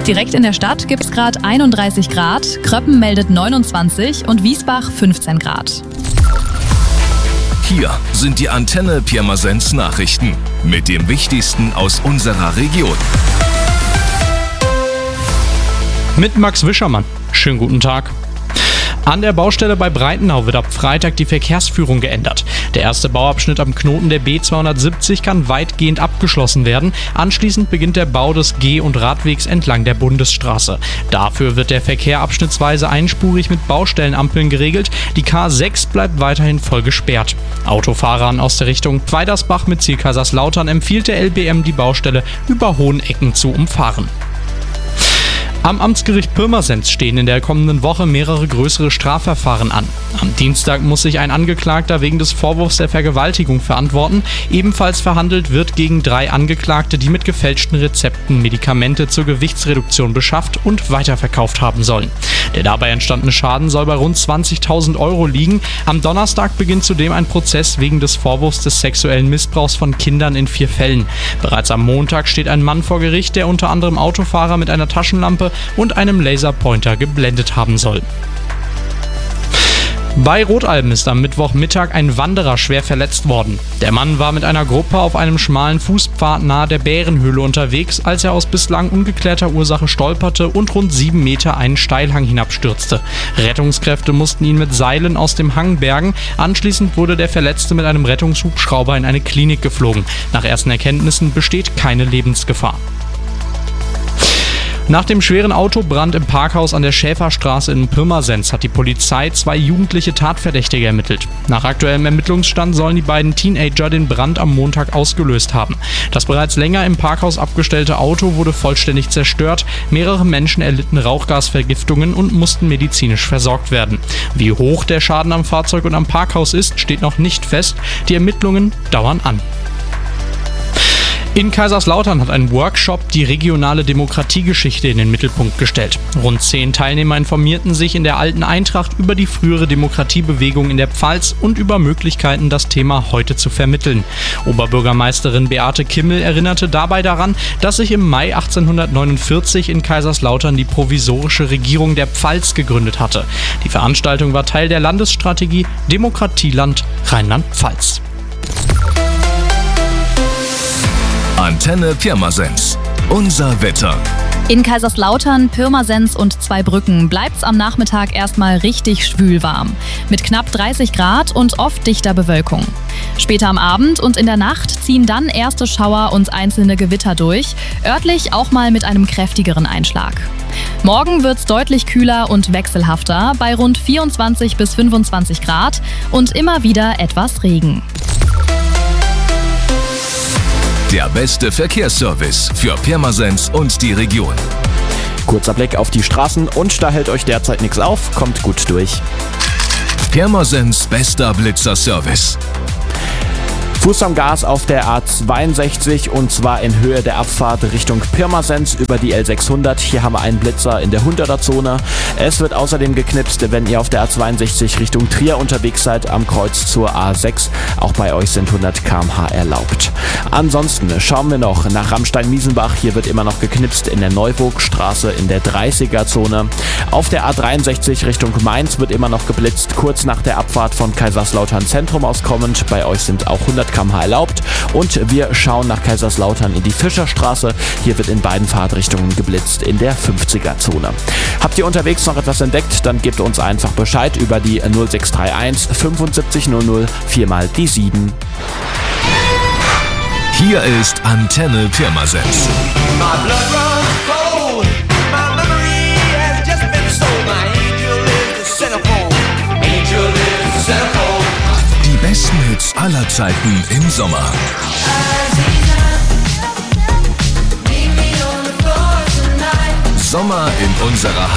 Direkt in der Stadt gibt es gerade 31 Grad, Kröppen meldet 29 und Wiesbach 15 Grad. Hier sind die Antenne Pirmasens Nachrichten mit dem Wichtigsten aus unserer Region. Mit Max Wischermann. Schönen guten Tag. An der Baustelle bei Breitenau wird ab Freitag die Verkehrsführung geändert. Der erste Bauabschnitt am Knoten der B270 kann weitgehend abgeschlossen werden. Anschließend beginnt der Bau des Geh- und Radwegs entlang der Bundesstraße. Dafür wird der Verkehr abschnittsweise einspurig mit Baustellenampeln geregelt. Die K6 bleibt weiterhin voll gesperrt. Autofahrern aus der Richtung Weidersbach mit Ziel Kaiserslautern empfiehlt der LBM, die Baustelle über Hohenecken zu umfahren. Am Amtsgericht Pirmasens stehen in der kommenden Woche mehrere größere Strafverfahren an. Am Dienstag muss sich ein Angeklagter wegen des Vorwurfs der Vergewaltigung verantworten. Ebenfalls verhandelt wird gegen 3 Angeklagte, die mit gefälschten Rezepten Medikamente zur Gewichtsreduktion beschafft und weiterverkauft haben sollen. Der dabei entstandene Schaden soll bei rund 20.000 Euro liegen. Am Donnerstag beginnt zudem ein Prozess wegen des Vorwurfs des sexuellen Missbrauchs von Kindern in 4 Fällen. Bereits am Montag steht ein Mann vor Gericht, der unter anderem Autofahrer mit einer Taschenlampe und einem Laserpointer geblendet haben soll. Bei Rotalben ist am Mittwochmittag ein Wanderer schwer verletzt worden. Der Mann war mit einer Gruppe auf einem schmalen Fußpfad nahe der Bärenhöhle unterwegs, als er aus bislang ungeklärter Ursache stolperte und rund 7 Meter einen Steilhang hinabstürzte. Rettungskräfte mussten ihn mit Seilen aus dem Hang bergen. Anschließend wurde der Verletzte mit einem Rettungshubschrauber in eine Klinik geflogen. Nach ersten Erkenntnissen besteht keine Lebensgefahr. Nach dem schweren Autobrand im Parkhaus an der Schäferstraße in Pirmasens hat die Polizei 2 jugendliche Tatverdächtige ermittelt. Nach aktuellem Ermittlungsstand sollen die beiden Teenager den Brand am Montag ausgelöst haben. Das bereits länger im Parkhaus abgestellte Auto wurde vollständig zerstört. Mehrere Menschen erlitten Rauchgasvergiftungen und mussten medizinisch versorgt werden. Wie hoch der Schaden am Fahrzeug und am Parkhaus ist, steht noch nicht fest. Die Ermittlungen dauern an. In Kaiserslautern hat ein Workshop die regionale Demokratiegeschichte in den Mittelpunkt gestellt. Rund 10 Teilnehmer informierten sich in der Alten Eintracht über die frühere Demokratiebewegung in der Pfalz und über Möglichkeiten, das Thema heute zu vermitteln. Oberbürgermeisterin Beate Kimmel erinnerte dabei daran, dass sich im Mai 1849 in Kaiserslautern die provisorische Regierung der Pfalz gegründet hatte. Die Veranstaltung war Teil der Landesstrategie Demokratieland Rheinland-Pfalz. Antenne Pirmasens. Unser Wetter. In Kaiserslautern, Pirmasens und Zweibrücken bleibt's am Nachmittag erstmal richtig schwül warm. Mit knapp 30 Grad und oft dichter Bewölkung. Später am Abend und in der Nacht ziehen dann erste Schauer und einzelne Gewitter durch, örtlich auch mal mit einem kräftigeren Einschlag. Morgen wird's deutlich kühler und wechselhafter bei rund 24 bis 25 Grad und immer wieder etwas Regen. Der beste Verkehrsservice für Pirmasens und die Region. Kurzer Blick auf die Straßen und da hält euch derzeit nichts auf, kommt gut durch. Pirmasens bester Blitzerservice. Fuß am Gas auf der A62 und zwar in Höhe der Abfahrt Richtung Pirmasens über die L600. Hier haben wir einen Blitzer in der 100er Zone. Es wird außerdem geknipst, wenn ihr auf der A62 Richtung Trier unterwegs seid, am Kreuz zur A6. Auch bei euch sind 100 km/h erlaubt. Ansonsten schauen wir noch nach Ramstein-Miesenbach. Hier wird immer noch geknipst in der Neuburgstraße in der 30er Zone. Auf der A63 Richtung Mainz wird immer noch geblitzt, kurz nach der Abfahrt von Kaiserslautern Zentrum aus kommend. Bei euch sind auch 100 km/h erlaubt. Und wir schauen nach Kaiserslautern in die Fischerstraße. Hier wird in beiden Fahrtrichtungen geblitzt in der 50er Zone. Habt ihr unterwegs noch etwas entdeckt, dann gebt uns einfach Bescheid über die 0631 7500 4 mal die 7. Hier ist Antenne Pirmasens. Die besten Hits aller Zeiten im Sommer. Sommer in unserer